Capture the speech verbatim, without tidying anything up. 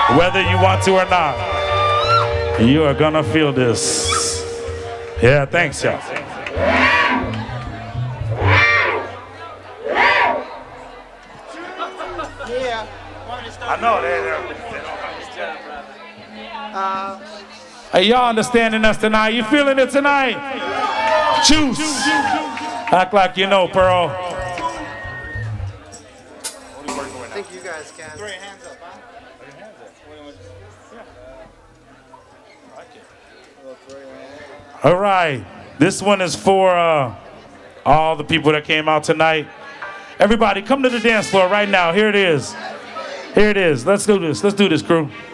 Whether you want to or not, you are gonna feel this. Yeah, thanks, y'all. Yeah. I know that. Uh, hey, y'all understanding us tonight? You feeling it tonight? Juice. Act like you know, Pearl. I think you guys can. Throw your hands up, huh? Throw your hands up. All right. This one is for uh, all the people that came out tonight. Everybody, come to the dance floor right now. Here it is. Here it is. Let's do this. Let's do this, crew.